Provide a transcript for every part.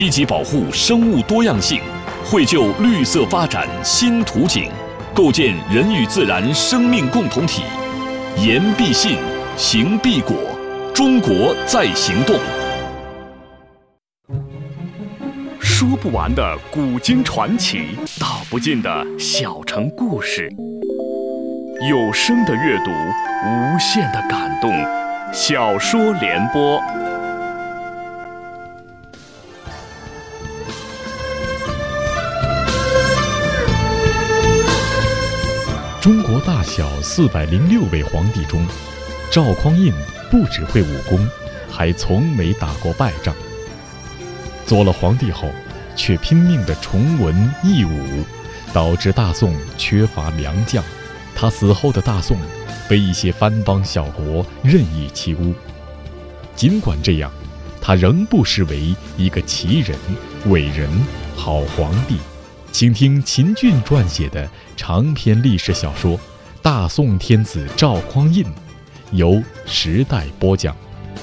积极保护生物多样性，绘就绿色发展新图景，构建人与自然生命共同体。言必信，行必果，中国在行动。说不完的古今传奇，道不尽的小城故事。有声的阅读，无限的感动。小说联播。 中国大小406位皇帝中，赵匡胤不只会武功，还从没打过败仗。做了皇帝后，却拼命地崇文抑武，导致大宋缺乏良将。他死后的大宋被一些藩邦小国任意欺污。尽管这样，他仍不失为一个奇人、伟人、好皇帝。请听秦俊撰写的长篇历史小说《大宋天子赵匡胤》，由时代播讲。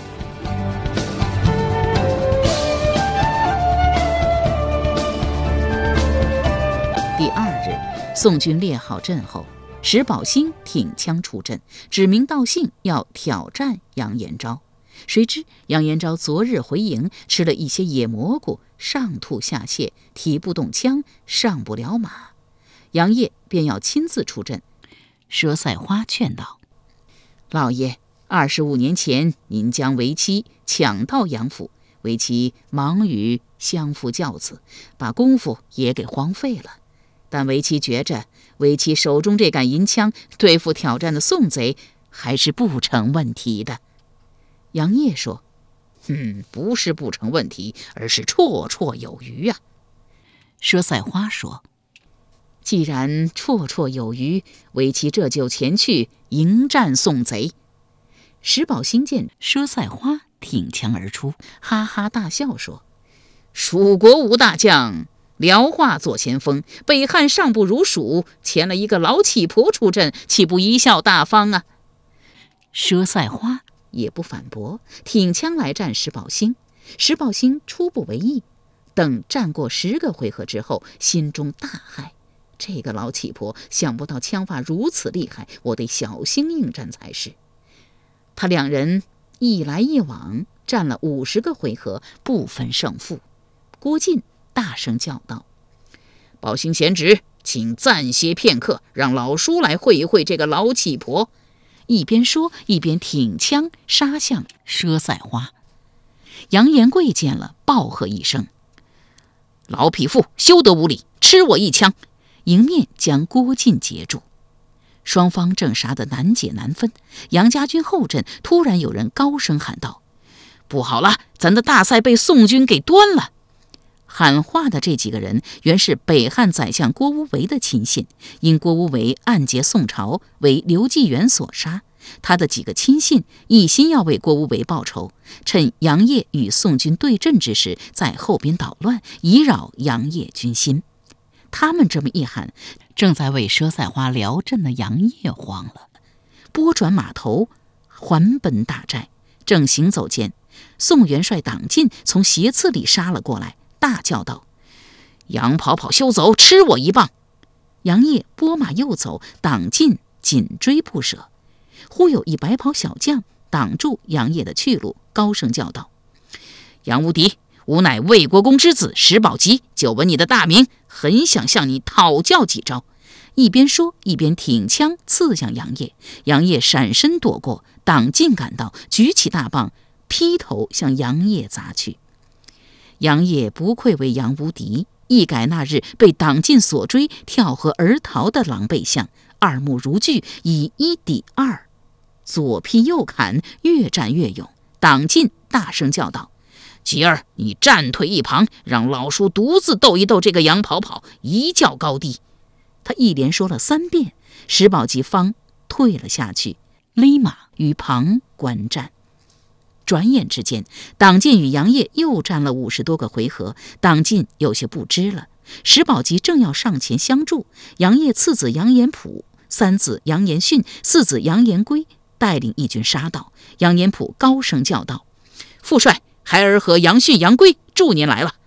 第二日，宋军列好阵后，石宝兴挺枪出阵，指名道姓要挑战杨延昭。谁知杨延昭昨日回营，吃了一些野蘑菇，上吐下泻，提不动枪，上不了马。杨业便要亲自出阵。佘赛花劝道：“老爷，25年前您将为妻抢到杨府，为妻忙于相夫教子，把功夫也给荒废了。但为妻觉着，为妻手中这杆银枪对付挑战的宋贼，还是不成问题的。”杨业说：“不是不成问题，而是绰绰有余啊。”佘赛花说：“既然绰绰有余，为妻这就前去迎战宋贼。”石宝兴见佘赛花挺枪而出，哈哈大笑说：“蜀国无大将，辽化做先锋，北汉尚不如蜀，前了一个老乞婆出阵，岂不贻笑大方啊？”佘赛花也不反驳，挺枪来战石宝兴。石宝兴初不为意，等战过10个回合之后，心中大骇：这个老乞婆想不到枪法如此厉害，我得小心应战才是。他两人一来一往战了50个回合，不分胜负。郭靖大声叫道：“宝兴贤侄，请暂歇片刻，让老叔来会一会这个老乞婆。”一边说一边挺枪杀向佘赛花。杨延贵见了，暴喝一声：“老匹夫，休得无礼，吃我一枪！”迎面将郭靖截住。双方正杀得难解难分，杨家军后阵突然有人高声喊道：“不好了，咱的大赛被宋军给端了！”喊话的这几个人原是北汉宰相郭无为的亲信，因郭无为暗结宋朝，为刘继元所杀。他的几个亲信一心要为郭无为报仇，趁杨业与宋军对阵之时，在后边捣乱，以扰杨业军心。他们这么一喊，正在为佘赛花聊阵的杨业慌了，拨转马头还奔大寨。正行走间，宋元帅党进从斜刺里杀了过来，大叫道：“杨跑跑休走，吃我一棒！”杨业拨马又走，党进紧追不舍。忽有一白袍小将挡住杨业的去路，高声叫道：“杨无敌，吾乃魏国公之子石宝吉，久闻你的大名，很想向你讨教几招。”一边说一边挺枪刺向杨业。杨业闪身躲过，党进赶到，举起大棒劈头向杨业砸去。杨业不愧为杨无敌，一改那日被党进所追跳河而逃的狼狈相，二目如炬，以1抵2，左劈右砍，越战越勇。党进大声叫道：“吉儿，你站退一旁，让老叔独自斗一斗这个杨跑跑，一较高低。”他一连说了3遍，石宝吉方退了下去，勒马于旁观战。转眼之间，党进与杨业又战了50多个回合，党进有些不知了。石宝吉正要上前相助，杨业次子杨延甫、三子杨延训、四子杨延圭带领义军杀到。杨延甫高声叫道：“副帅，孩儿和杨训、杨圭祝您来了。”